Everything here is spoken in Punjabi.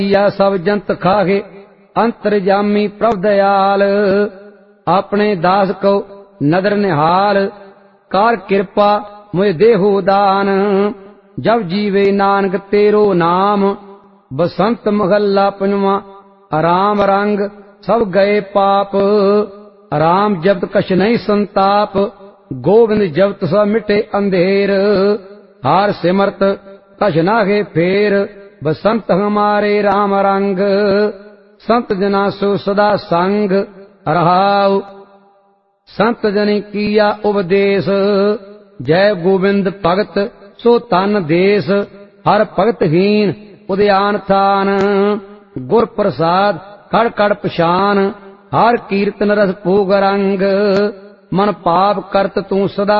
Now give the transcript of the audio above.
ਕੀਆ ਸਭ ਜੰਤ ਖਾਹੇ ਅੰਤਰਜਾਮੀ ਪ੍ਰਭ ਦਇਆਲ। ਆਪਣੇ ਦਾਸ ਕੋ ਨਦਰ ਨਿਹਾਲ ਕਾਰ ਕਿਰਪਾ ਮੁਝ ਦੇਹੋ ਦਾਨ। ਜਬ ਜੀਵੇ ਨਾਨਕ ਤੇਰੋ ਨਾਮ ਬਸੰਤ ਮਹੱਲਾ ਪੰਜਵਾਂ। ਰਾਮ ਰੰਗ ਸਭ ਗਏ ਪਾਪ ਰਾਮ ਜਪਤ ਕਛ ਨਹੀਂ ਸੰਤਾਪ। ਗੋਬਿੰਦ ਜਪਤ ਸਭ ਮਿਟੇ ਅੰਧੇਰ ਹਾਰ ਸਿਮਰਤ ਕਛ ਨਾਗੇ ਫੇਰ। ਬਸੰਤ ਹਮਾਰੇ ਰਾਮ ਰੰਗ ਸੰਤ ਜਨਾ ਸੋ ਸਦਾ ਸੰਗ ਰਹਾਉ। ਸੰਤ ਜਨੀ ਕੀਆ ਉਪਦੇਸ਼ ਜੈ ਗੋਬਿੰਦ ਭਗਤ ਸੋ ਤਨ ਦੇਸ। ਹਰ ਭਗਤਹੀਨ ਉਦਿਆਨ ਥਾਨ ਗੁਰ ਪ੍ਰਸਾਦ ਕੜ ਕੜ ਪਛਾਨ। ਹਰ ਕੀਰਤਨ ਰਸ ਭੋਗ ਰੰਗ ਮਨ ਪਾਪ ਕਰਤ ਤੂੰ ਸਦਾ